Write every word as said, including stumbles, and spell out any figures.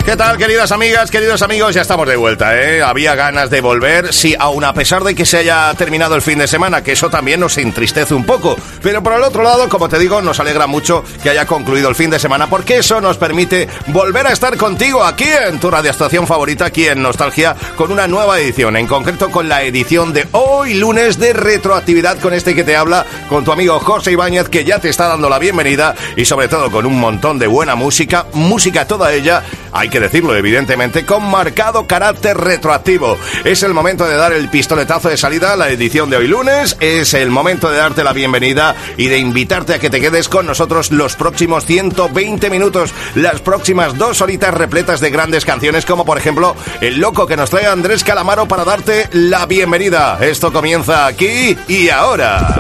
¿Qué tal, queridas amigas, queridos amigos? Ya estamos de vuelta, ¿eh? Había ganas de volver, sí, aun a pesar de que se haya terminado el fin de semana, que eso también nos entristece un poco. Pero por el otro lado, como te digo, nos alegra mucho que haya concluido el fin de semana, porque eso nos permite volver a estar contigo aquí en tu radioestación favorita, aquí en Nostalgia, con una nueva edición, en concreto con la edición de hoy, lunes, de retroactividad, con este que te habla, con tu amigo José Ibáñez, que ya te está dando la bienvenida, y sobre todo con un montón de buena música, música toda ella, hay que decirlo evidentemente, con marcado carácter retroactivo. Es el momento de dar el pistoletazo de salida a la edición de hoy lunes, es el momento de darte la bienvenida y de invitarte a que te quedes con nosotros los próximos ciento veinte minutos, las próximas dos horitas repletas de grandes canciones, como por ejemplo El Loco, que nos trae Andrés Calamaro para darte la bienvenida. Esto comienza aquí y ahora.